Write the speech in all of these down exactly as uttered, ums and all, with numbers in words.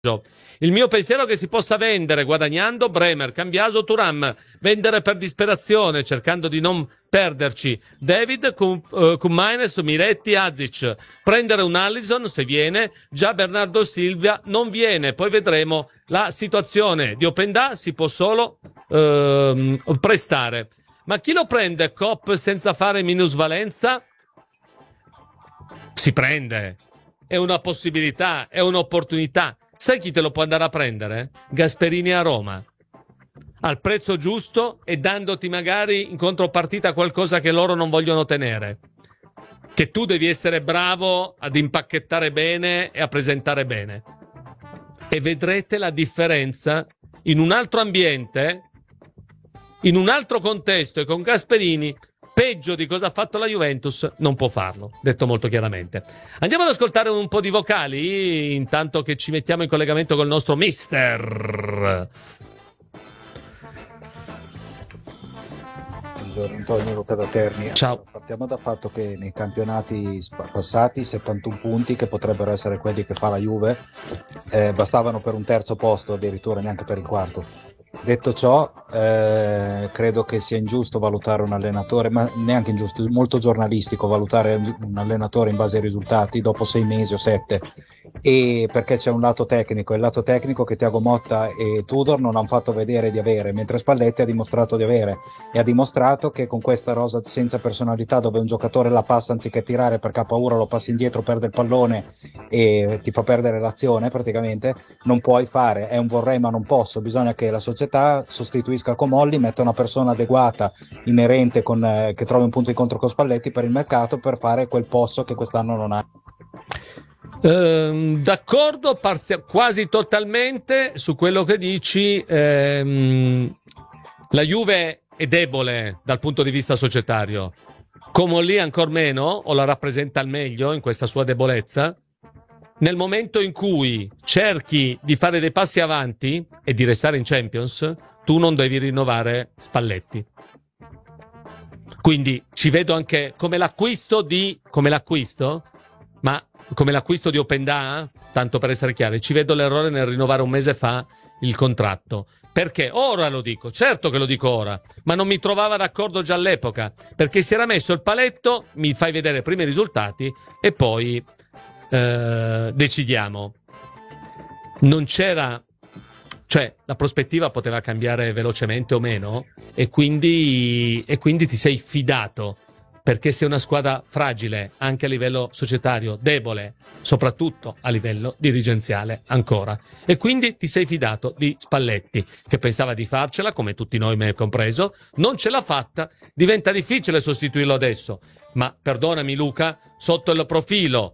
Il mio pensiero è che si possa vendere guadagnando Bremer, Cambiaso, Thuram, vendere per disperazione cercando di non perderci David, Kumaines, Miretti, Azic, prendere un Alisson se viene, già Bernardo Silva non viene, poi vedremo. La situazione di Openda si può solo ehm, prestare. Ma chi lo prende Cop senza fare minusvalenza? Si prende, è una possibilità, è un'opportunità. Sai chi te lo può andare a prendere? Gasperini a Roma, al prezzo giusto e dandoti magari in contropartita qualcosa che loro non vogliono tenere, che tu devi essere bravo ad impacchettare bene e a presentare bene, e vedrete la differenza in un altro ambiente, in un altro contesto, e con Gasperini peggio di cosa ha fatto la Juventus non può farlo, detto molto chiaramente. Andiamo ad ascoltare un po' di vocali intanto che ci mettiamo in collegamento col nostro mister. Buongiorno Antonio, Luca da Terni. Ciao. Partiamo dal fatto che nei campionati passati settantuno punti, che potrebbero essere quelli che fa la Juve, eh, bastavano per un terzo posto, addirittura neanche per il quarto. Detto ciò, eh, credo che sia ingiusto valutare un allenatore, ma neanche ingiusto, molto giornalistico valutare un allenatore in base ai risultati dopo sei mesi o sette, e perché c'è un lato tecnico, il lato tecnico che Thiago Motta e Tudor non hanno fatto vedere di avere, mentre Spalletti ha dimostrato di avere, e ha dimostrato che con questa rosa senza personalità, dove un giocatore la passa anziché tirare perché ha paura, lo passa indietro, perde il pallone e ti fa perdere l'azione praticamente, non puoi fare, è un vorrei ma non posso, bisogna che la società sostituisca Comolli, metta una persona adeguata, inerente, con, eh, che trovi un punto di incontro con Spalletti per il mercato, per fare quel posto che quest'anno non ha. Ehm, d'accordo parzia- quasi totalmente su quello che dici. Ehm, la Juve è debole dal punto di vista societario, Comolli ancor meno, o la rappresenta al meglio in questa sua debolezza. Nel momento in cui cerchi di fare dei passi avanti e di restare in Champions, tu non devi rinnovare Spalletti. Quindi ci vedo anche come l'acquisto di come l'acquisto, ma come l'acquisto di Openda, tanto per essere chiari, ci vedo l'errore nel rinnovare un mese fa il contratto. Perché ora lo dico, certo che lo dico ora, ma non mi trovava d'accordo già all'epoca, perché si era messo il paletto, mi fai vedere prima i risultati e poi eh, decidiamo. Non c'era, cioè la prospettiva poteva cambiare velocemente o meno, e quindi, e quindi ti sei fidato, perché sei una squadra fragile anche a livello societario, debole soprattutto a livello dirigenziale ancora, e quindi ti sei fidato di Spalletti, che pensava di farcela, come tutti noi, me compreso, non ce l'ha fatta, diventa difficile sostituirlo adesso, ma perdonami Luca, sotto il profilo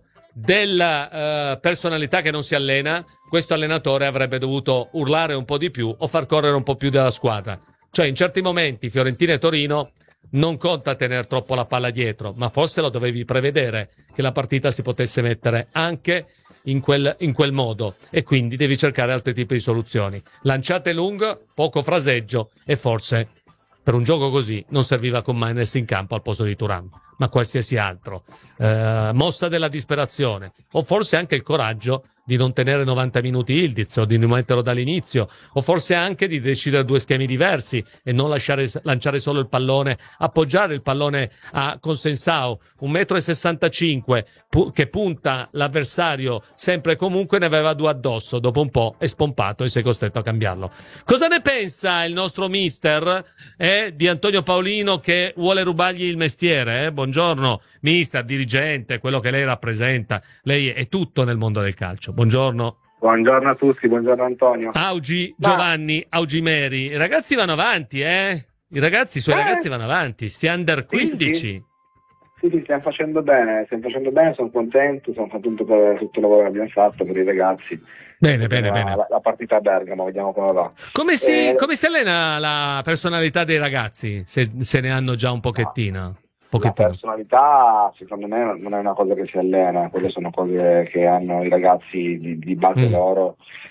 della uh, personalità che non si allena, questo allenatore avrebbe dovuto urlare un po' di più o far correre un po' più della squadra. Cioè in certi momenti Fiorentina e Torino non conta tenere troppo la palla dietro, ma forse lo dovevi prevedere che la partita si potesse mettere anche in quel, in quel modo, e quindi devi cercare altri tipi di soluzioni. Lanciate lungo, poco fraseggio, e forse per un gioco così non serviva Koeman in campo al posto di Thuram, ma qualsiasi altro. Eh, mossa della disperazione, o forse anche il coraggio di non tenere novanta minuti Ildiz, o di non metterlo dall'inizio, o forse anche di decidere due schemi diversi e non lasciare lanciare solo il pallone, appoggiare il pallone a Consensao, un metro e sessantacinque pu- che punta l'avversario sempre e comunque, ne aveva due addosso, dopo un po' è spompato e sei costretto a cambiarlo. Cosa ne pensa il nostro mister eh, di Antonio Paolino, che vuole rubargli il mestiere? Eh? Buongiorno mister, dirigente, quello che lei rappresenta, lei è tutto nel mondo del calcio. Buongiorno. Buongiorno a tutti, buongiorno Antonio. Augi, Giovanni, Augi Meri, i ragazzi vanno avanti, eh? I ragazzi, i suoi eh. ragazzi vanno avanti, sti under quindici. Sì, sì, sì, stiamo facendo bene, stiamo facendo bene, sono contento, sono contento per tutto il lavoro che abbiamo fatto, per i ragazzi. Bene, bene, la, bene. La, la partita a Bergamo, vediamo come va. Come si, eh, come si allena la personalità dei ragazzi, se, se ne hanno già un pochettino? No. Pochettino. La personalità secondo me non è una cosa che si allena, quelle sono cose che hanno i ragazzi di, di base mm. loro,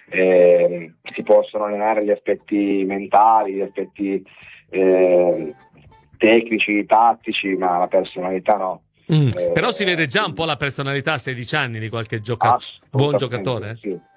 eh, si possono allenare gli aspetti mentali, gli aspetti eh, tecnici, tattici, ma la personalità no. Mm. Eh, Però si vede già un po' la personalità a sedici anni di qualche gioca- buon giocatore. Sì.